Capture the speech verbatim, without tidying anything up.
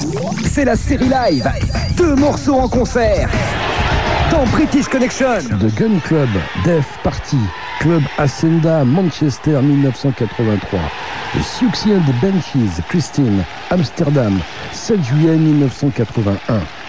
C'est la série live. Deux morceaux en concert. Dans British Connection. The Gun Club, Death Party, Club Hacienda, Manchester dix-neuf cent quatre-vingt-trois. The Siouxsie and the Banshees, Christine, Amsterdam, sept juillet dix-neuf cent quatre-vingt-un.